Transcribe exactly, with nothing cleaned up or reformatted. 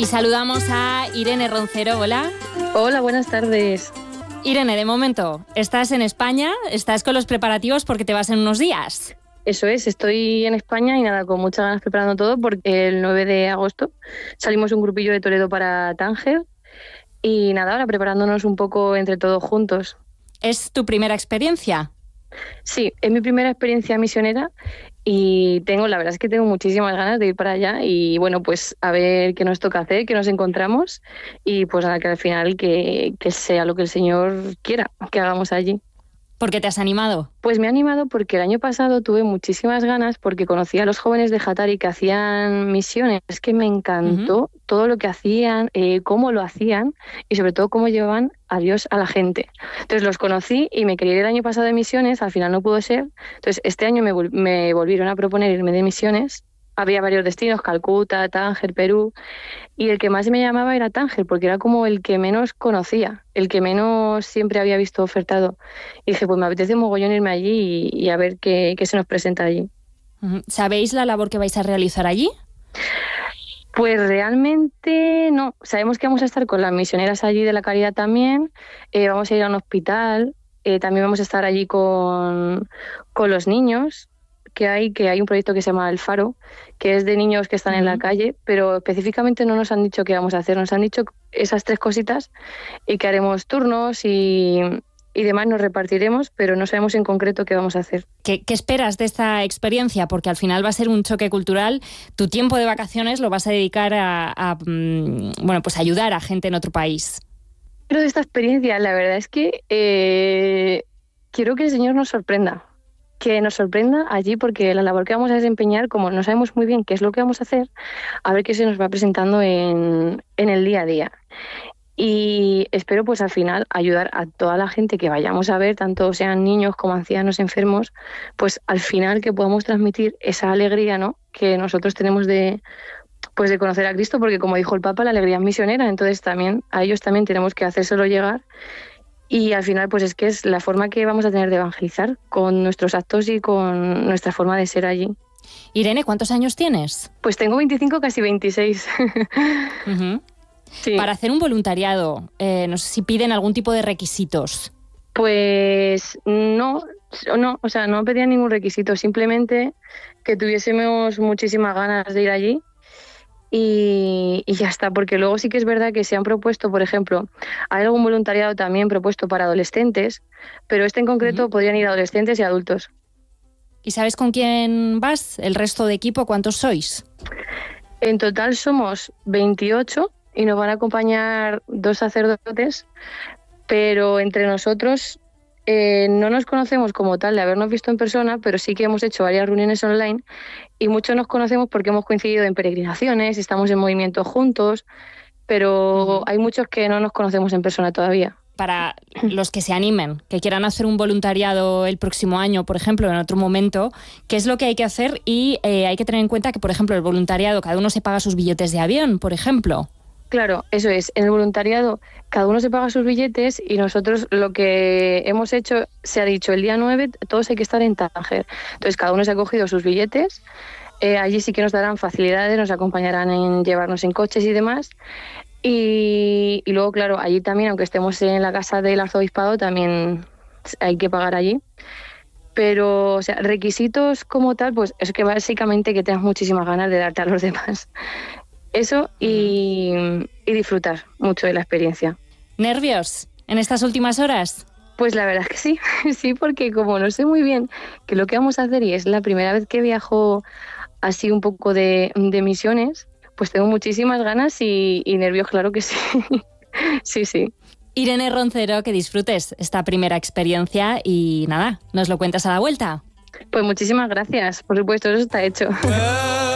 Y saludamos a Irene Roncero. Hola. Hola, buenas tardes. Irene, de momento, estás en España, estás con los preparativos porque te vas en unos días. Eso es, estoy en España y nada, con muchas ganas preparando todo porque el nueve de agosto salimos un grupillo de Toledo para Tánger y nada, ahora preparándonos un poco entre todos juntos. ¿Es tu primera experiencia? Sí, es mi primera experiencia misionera y tengo, la verdad es que tengo muchísimas ganas de ir para allá y bueno, pues a ver qué nos toca hacer, qué nos encontramos y pues nada, que al final que, que sea lo que el Señor quiera que hagamos allí. ¿Por qué te has animado? Pues me he animado porque el año pasado tuve muchísimas ganas porque conocí a los jóvenes de Hatari que hacían misiones. Es que me encantó uh-huh. todo lo que hacían, eh, cómo lo hacían y sobre todo cómo llevaban a Dios a la gente. Entonces los conocí y me quería ir el año pasado de misiones, al final no pudo ser. Entonces este año me, vol- me volvieron a proponer irme de misiones. Había varios destinos, Calcuta, Tánger, Perú, y el que más me llamaba era Tánger, porque era como el que menos conocía, el que menos siempre había visto ofertado. Y dije, pues me apetece un mogollón irme allí y, y a ver qué, qué se nos presenta allí. ¿Sabéis la labor que vais a realizar allí? Pues realmente no. Sabemos que vamos a estar con las misioneras allí de la Caridad también, eh, vamos a ir a un hospital, eh, también vamos a estar allí con, con los niños, que hay que hay un proyecto que se llama El Faro, que es de niños que están uh-huh. en la calle, pero específicamente no nos han dicho qué vamos a hacer, nos han dicho esas tres cositas y que haremos turnos y, y demás nos repartiremos, pero no sabemos en concreto qué vamos a hacer. ¿Qué, ¿Qué esperas de esta experiencia? Porque al final va a ser un choque cultural, tu tiempo de vacaciones lo vas a dedicar a, a bueno, pues ayudar a gente en otro país. Pero de esta experiencia, la verdad es que eh, quiero que el Señor nos sorprenda. que nos sorprenda allí porque la labor que vamos a desempeñar, como no sabemos muy bien qué es lo que vamos a hacer, a ver qué se nos va presentando en, en el día a día. Y espero pues al final ayudar a toda la gente que vayamos a ver, tanto sean niños como ancianos, enfermos, pues al final que podamos transmitir esa alegría, ¿no?, que nosotros tenemos de, pues de conocer a Cristo, porque como dijo el Papa, la alegría es misionera, entonces también a ellos también tenemos que hacérselo llegar. Y al final, pues es que es la forma que vamos a tener de evangelizar con nuestros actos y con nuestra forma de ser allí. Irene, ¿cuántos años tienes? Pues tengo veinticinco, casi veintiséis. Uh-huh. Sí. Para hacer un voluntariado, eh, no sé si piden algún tipo de requisitos. Pues no, no, o sea, no pedían ningún requisito, simplemente que tuviésemos muchísimas ganas de ir allí. Y, y ya está, porque luego sí que es verdad que se han propuesto, por ejemplo, hay algún voluntariado también propuesto para adolescentes, pero este en concreto uh-huh. podrían ir adolescentes y adultos. ¿Y sabes con quién vas? ¿El resto de equipo cuántos sois? En total somos veintiocho y nos van a acompañar dos sacerdotes, pero entre nosotros eh, no nos conocemos como tal de habernos visto en persona, pero sí que hemos hecho varias reuniones online y muchos nos conocemos porque hemos coincidido en peregrinaciones, estamos en movimiento juntos, pero uh-huh. hay muchos que no nos conocemos en persona todavía. Para los que se animen, que quieran hacer un voluntariado el próximo año, por ejemplo, en otro momento, ¿qué es lo que hay que hacer? Y eh, hay que tener en cuenta que, por ejemplo, el voluntariado, cada uno se paga sus billetes de avión, por ejemplo. Claro, eso es. En el voluntariado cada uno se paga sus billetes y nosotros lo que hemos hecho, se ha dicho, el día nueve todos hay que estar en Tánger. Entonces cada uno se ha cogido sus billetes, eh, allí sí que nos darán facilidades, nos acompañarán en llevarnos en coches y demás. Y, y luego, claro, allí también, aunque estemos en la casa del arzobispado, también hay que pagar allí. Pero, o sea, requisitos como tal, pues es que básicamente que tengas muchísimas ganas de darte a los demás. Eso y, y disfrutar mucho de la experiencia. ¿Nervios en estas últimas horas? Pues la verdad es que sí, sí, porque como no sé muy bien qué es lo que vamos a hacer y es la primera vez que viajo así un poco de, de misiones, pues tengo muchísimas ganas y, y nervios, claro que sí. Sí, sí. Irene Roncero, que disfrutes esta primera experiencia y nada, nos lo cuentas a la vuelta. Pues muchísimas gracias, por supuesto, eso está hecho.